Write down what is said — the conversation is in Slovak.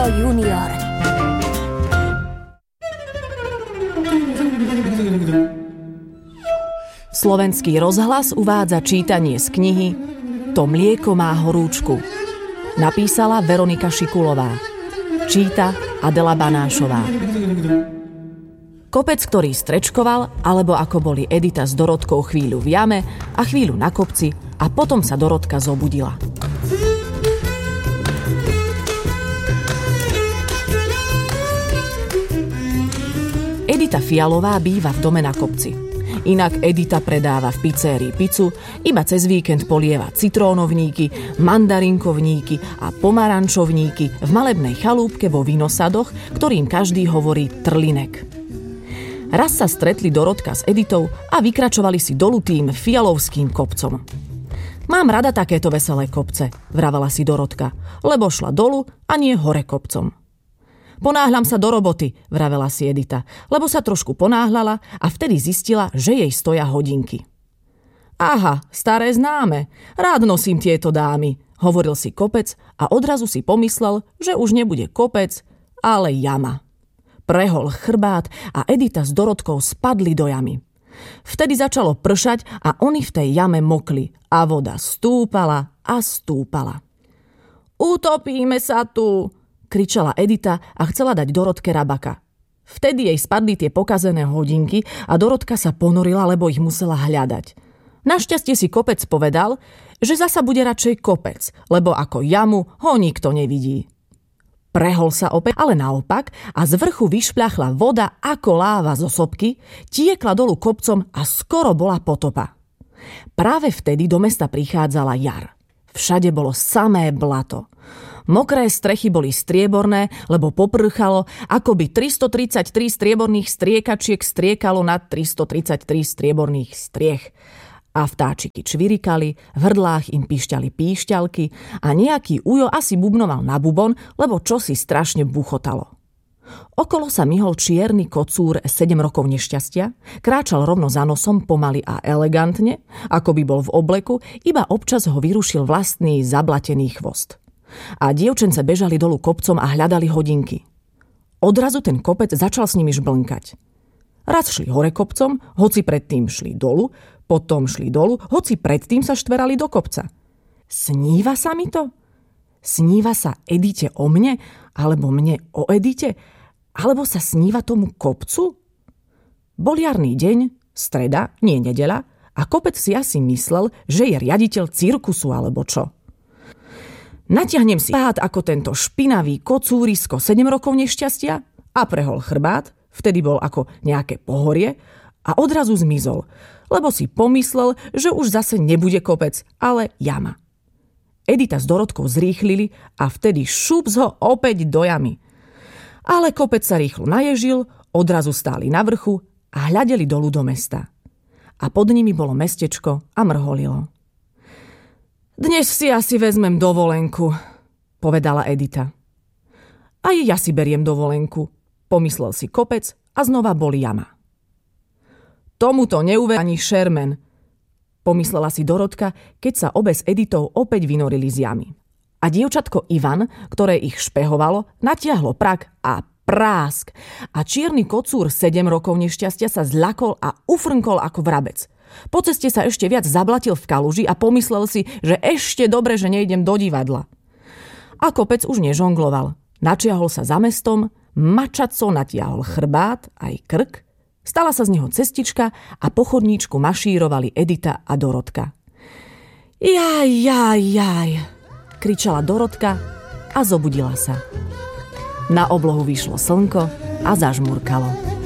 junior. Slovenský rozhlas uvádza čítanie z knihy To mlieko má horúčku. Napísala Veronika Šikulová. Číta Adela Banášová. Kopec, ktorý strečkoval, alebo ako boli Edita s Dorotkou chvíľu v jame a chvíľu na kopci a potom sa Dorotka zobudila. Edita Fialová býva v dome na kopci. Inak Edita predáva v pizérii pizzu, iba cez víkend polieva citrónovníky, mandarinkovníky a pomarančovníky v malebnej chalúbke vo vinosadoch, ktorým každý hovorí trlinek. Raz sa stretli Dorotka s Editou a vykračovali si dolu tým fialovským kopcom. Mám rada takéto veselé kopce, vravala si Dorotka, lebo šla dolu a nie hore kopcom. Ponáhľam sa do roboty, vravela si Edita, lebo sa trošku ponáhľala a vtedy zistila, že jej stoja hodinky. Aha, staré známe, rád nosím tieto dámy, hovoril si kopec a odrazu si pomyslel, že už nebude kopec, ale jama. Prehol chrbát a Edita s Dorotkou spadli do jamy. Vtedy začalo pršať a oni v tej jame mokli a voda stúpala a stúpala. Utopíme sa tu, kričala Edita a chcela dať Dorotke rabaka. Vtedy jej spadli tie pokazené hodinky a Dorotka sa ponorila, lebo ich musela hľadať. Našťastie si kopec povedal, že zasa bude radšej kopec, lebo ako jamu ho nikto nevidí. Prehol sa opäť, ale naopak a z vrchu vyšpľachla voda ako láva zo sopky, tiekla dolu kopcom a skoro bola potopa. Práve vtedy do mesta prichádzala jar. Všade bolo samé blato. Mokré strechy boli strieborné, lebo poprchalo, ako by 333 strieborných striekačiek striekalo nad 333 strieborných striech. A vtáčiky čvirikali, v hrdlách im píšťali píšťalky a nejaký ujo asi bubnoval na bubon, lebo čosi strašne buchotalo. Okolo sa myhol čierny kocúr 7 rokov nešťastia, kráčal rovno za nosom pomaly a elegantne, ako by bol v obleku, iba občas ho vyrušil vlastný zablatený chvost. A dievčence bežali dolu kopcom a hľadali hodinky. Odrazu ten kopec začal s nimi žblnkať. Raz šli hore kopcom, hoci predtým šli dolu, potom šli dolu, hoci predtým sa štverali do kopca. Sníva sa mi to? Sníva sa Edite o mne? Alebo mne o Edite? Alebo sa sníva tomu kopcu? Bol jarný deň, streda, nie nedeľa, a kopec si asi myslel, že je riaditeľ cirkusu alebo čo. Natiahnem si pát ako tento špinavý kocúrisko 7 rokov nešťastia a prehol chrbát, vtedy bol ako nejaké pohorie a odrazu zmizol, lebo si pomyslel, že už zase nebude kopec, ale jama. Edita s Dorotkou zrýchlili a vtedy šups ho opäť do jamy. Ale kopec sa rýchlo naježil, odrazu stáli na vrchu a hľadeli dolu do mesta. A pod nimi bolo mestečko a mrholilo. Dnes si asi vezmem dovolenku, povedala Edita. Aj ja si beriem dovolenku, pomyslel si kopec a znova boli jama. Tomuto neuverí ani Sherman, pomyslela si Dorotka, keď sa obe s Editou opäť vynorili z jamy. A dievčatko Ivan, ktoré ich špehovalo, natiahlo prak a prásk. A čierny kocúr 7 rokov nešťastia sa zľakol a ufrnkol ako vrabec. Po ceste sa ešte viac zablatil v kaluži a pomyslel si, že ešte dobre, že nejdem do divadla. A kopec už nežongloval. Načiahol sa za mestom, mačaco natiahol chrbát, aj krk, stala sa z neho cestička a po chodníčku mašírovali Edita a Dorotka. Jaj, kričala Dorotka a zobudila sa. Na oblohu vyšlo slnko a zažmurkalo.